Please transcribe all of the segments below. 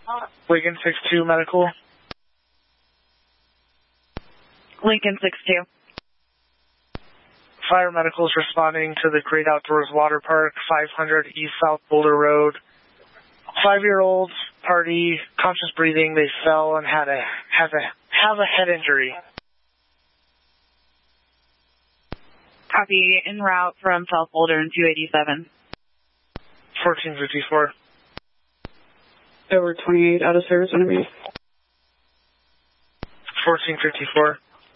Lincoln 6-2 medical. Lincoln 6-2. Fire medical is responding to the Great Outdoors Water Park, 500 East South Boulder Road. 5-year-old party, conscious breathing. They fell and have a head injury. Copy. En route from South Boulder and 287. 1454. Over 28 out of service enemy. 1454.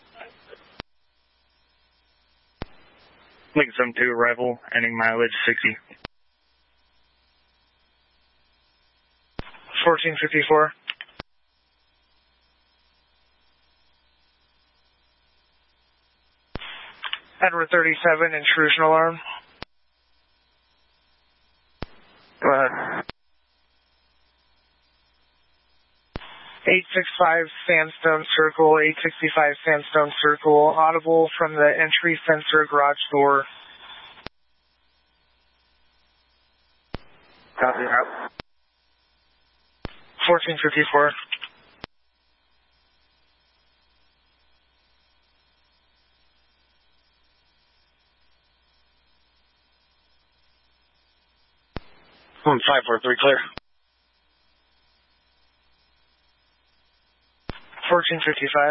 Lincoln 72 arrival, ending mileage 60. 1454. Edward 37, intrusion alarm. Go ahead. 865 Sandstone Circle, 865 Sandstone Circle, audible from the entry sensor garage door. Copy out. 1454. One 543 clear. 1455.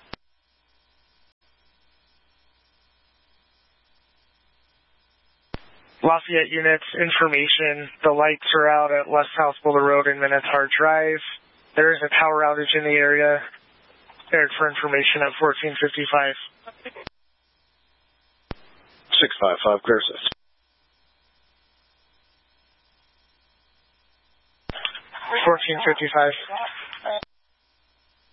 Lafayette units, information. The lights are out at West South Boulder Road and Minotaur Drive. There is a power outage in the area. Aired for information at 1455. 655, clear assist. 1455.